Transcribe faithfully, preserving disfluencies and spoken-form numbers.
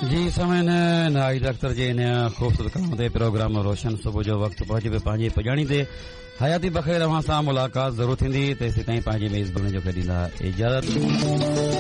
जी समेन नाइद अख्तर जे इन ख़ूबसूरत कलाम ते प्रोग्राम रोशन सुबुह जो वक़्तु पहुची पियो पंहिंजी पुॼाणी ते हयाती बख़ैर अवां सां मुलाक़ात ज़रूर थींदी तेसीं ताईं पंहिंजी मेज़बानी जो खे ॾींदा इजाज़त।